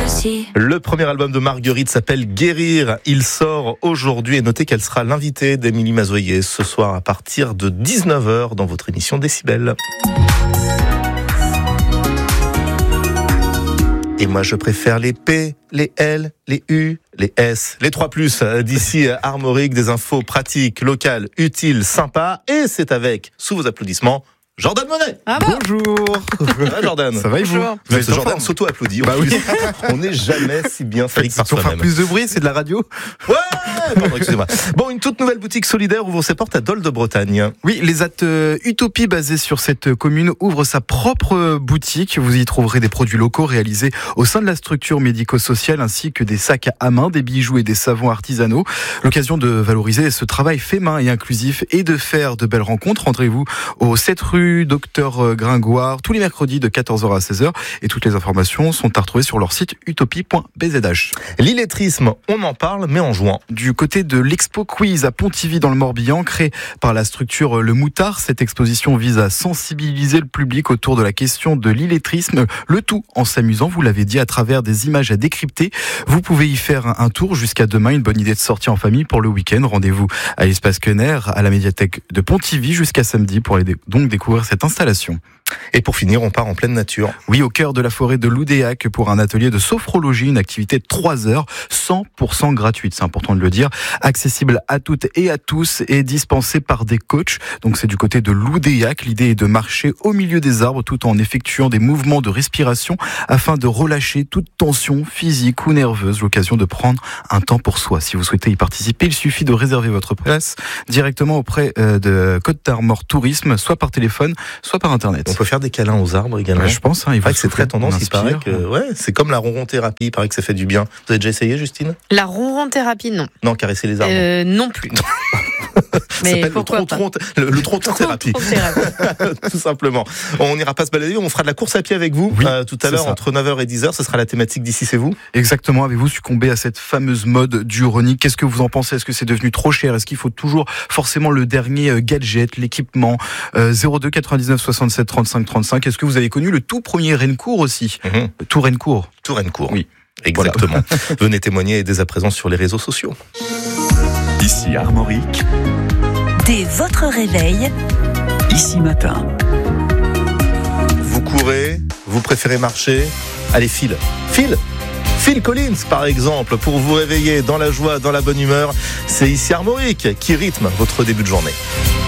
aussi. Le premier album de Marguerite s'appelle Guérir. Il sort aujourd'hui et notez qu'elle sera l'invitée d'Émilie Mazoyer ce soir à partir de 19h dans votre émission Décibel. Et moi je préfère les P, les L, les U, les S, les 3+. D'ici Armorique, des infos pratiques, locales, utiles, sympas. Et c'est avec, sous vos applaudissements, Jordan Monet. Ah bon. Bonjour. Ça va, Jordan? Ça va et vous? Jordan s'auto-applaudit. Bah oui. On n'est jamais si bien fait par Pour faire soi-même. plus de bruit, c'est de la radio. Ouais, pardon, excusez-moi. Bon, une toute nouvelle boutique solidaire ouvre ses portes à Dole de Bretagne. Oui, les Utopie basée sur cette commune ouvre sa propre boutique. Vous y trouverez des produits locaux réalisés au sein de la structure médico-sociale ainsi que des sacs à main, des bijoux et des savons artisanaux. L'occasion de valoriser ce travail fait main et inclusif et de faire de belles rencontres. Rendez-vous au 7 rue Docteur Gringoire tous les mercredis de 14h à 16h et toutes les informations sont à retrouver sur leur site utopie.bzh. L'illettrisme, on en parle, mais en juin. Du côté de l'Expo Quiz à Pontivy dans le Morbihan, créée par la structure Le Moutard, cette exposition vise à sensibiliser le public autour de la question de l'illettrisme, le tout en s'amusant, vous l'avez dit, à travers des images à décrypter. Vous pouvez y faire un tour jusqu'à demain, une bonne idée de sortie en famille pour le week-end. Rendez-vous à l'espace Quener, à la médiathèque de Pontivy jusqu'à samedi pour aller donc découvrir cette installation. Et pour finir, on part en pleine nature. Oui, au cœur de la forêt de Loudéac pour un atelier de sophrologie, une activité de 3 heures, 100% gratuite, c'est important de le dire, accessible à toutes et à tous et dispensée par des coachs. Donc c'est du côté de Loudéac. L'idée est de marcher au milieu des arbres tout en effectuant des mouvements de respiration afin de relâcher toute tension physique ou nerveuse. L'occasion de prendre un temps pour soi. Si vous souhaitez y participer, il suffit de réserver votre place directement auprès de Côte d'Armor Tourisme, soit par téléphone, soit par internet. On peut faire des câlins aux arbres également. Ouais, je pense. Il paraît que c'est très tendance. Il paraît que c'est comme la ronron-thérapie. Il paraît que ça fait du bien. Vous avez déjà essayé, Justine? La ronron-thérapie, non. Non, caresser les arbres. Non plus. Mais pourquoi pas? Le tronc-thérapie. Tout simplement. On n'ira pas se balader, on fera de la course à pied avec vous tout à l'heure entre 9h et 10h. Ce sera la thématique d'ici, c'est vous? Exactement. Avez-vous succombé à cette fameuse mode du running? Qu'est-ce que vous en pensez? Est-ce que c'est devenu trop cher? Est-ce qu'il faut toujours forcément le dernier gadget, l'équipement? 02 99 67 35 35. Est-ce que vous avez connu le tout premier Rencourt aussi? Tout Rencourt. Tout Rencourt. Oui. Exactement. Voilà. Venez témoigner dès à présent sur les réseaux sociaux. Ici Armorique. Dès votre réveil, Ici Matin. Vous courez, vous préférez marcher? Allez, Phil Collins, par exemple, pour vous réveiller dans la joie, dans la bonne humeur. C'est Ici Armorique qui rythme votre début de journée.